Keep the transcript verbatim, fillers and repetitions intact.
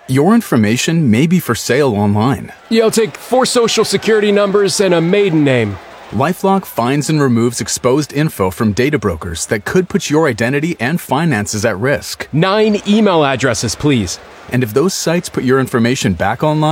Your information may be for sale online. Yeah, I'll take four social security numbers and a maiden name. LifeLock finds and removes exposed info from data brokers that could put your identity and finances at risk. Nine email addresses, please. And if those sites put your information back online,